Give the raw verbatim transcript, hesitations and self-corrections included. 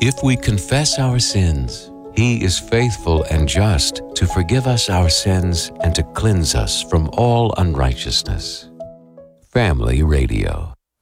If we confess our sins, He is faithful and just to forgive us our sins and to cleanse us from all unrighteousness. Family Radio.